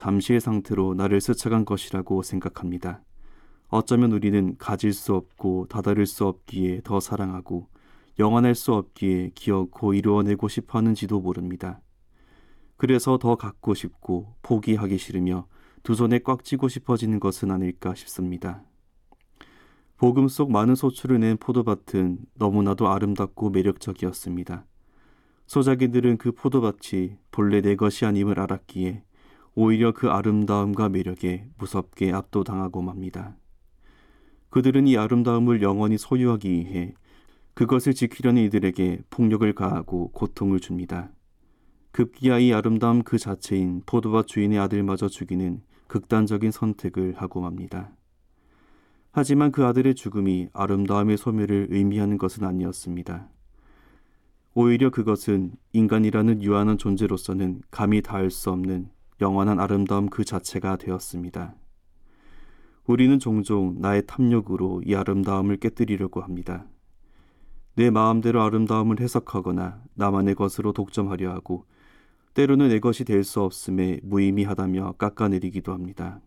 잠시의 상태로 나를 스쳐간 것이라고 생각합니다. 어쩌면 우리는 가질 수 없고 다다를 수 없기에 더 사랑하고 영원할 수 없기에 기어코 이루어내고 싶어 하는지도 모릅니다. 그래서 더 갖고 싶고 포기하기 싫으며 두 손에 꽉 쥐고 싶어지는 것은 아닐까 싶습니다. 복음 속 많은 소출을 낸 포도밭은 너무나도 아름답고 매력적이었습니다. 소자기들은 그 포도밭이 본래 내 것이 아님을 알았기에 오히려 그 아름다움과 매력에 무섭게 압도당하고 맙니다. 그들은 이 아름다움을 영원히 소유하기 위해 그것을 지키려는 이들에게 폭력을 가하고 고통을 줍니다. 급기야 이 아름다움 그 자체인 포도밭 주인의 아들마저 죽이는 극단적인 선택을 하고 맙니다. 하지만 그 아들의 죽음이 아름다움의 소멸을 의미하는 것은 아니었습니다. 오히려 그것은 인간이라는 유한한 존재로서는 감히 닿을 수 없는 영원한 아름다움 그 자체가 되었습니다. 우리는 종종 나의 탐욕으로 이 아름다움을 깨뜨리려고 합니다. 내 마음대로 아름다움을 해석하거나 나만의 것으로 독점하려 하고 때로는 내 것이 될 수 없음에 무의미하다며 깎아내리기도 합니다.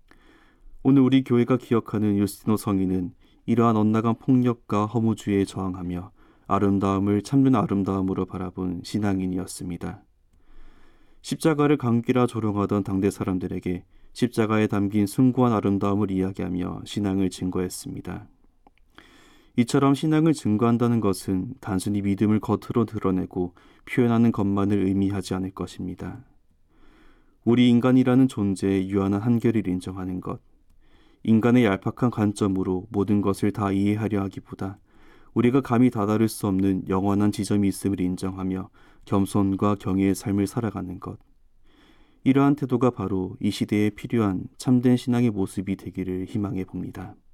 오늘 우리 교회가 기억하는 유스티노 성인은 이러한 엇나간 폭력과 허무주의에 저항하며 아름다움을 참된 아름다움으로 바라본 신앙인이었습니다. 십자가를 강기라 조롱하던 당대 사람들에게 십자가에 담긴 숭고한 아름다움을 이야기하며 신앙을 증거했습니다. 이처럼 신앙을 증거한다는 것은 단순히 믿음을 겉으로 드러내고 표현하는 것만을 의미하지 않을 것입니다. 우리 인간이라는 존재의 유한한 한계를 인정하는 것, 인간의 얄팍한 관점으로 모든 것을 다 이해하려 하기보다 우리가 감히 다다를 수 없는 영원한 지점이 있음을 인정하며 겸손과 경외의 삶을 살아가는 것. 이러한 태도가 바로 이 시대에 필요한 참된 신앙의 모습이 되기를 희망해 봅니다.